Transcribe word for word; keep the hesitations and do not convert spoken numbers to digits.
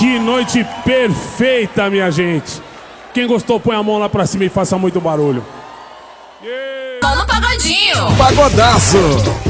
Que noite perfeita, minha gente. Quem gostou, põe a mão lá pra cima e faça muito barulho. Vamos no pagodinho. Pagodaço.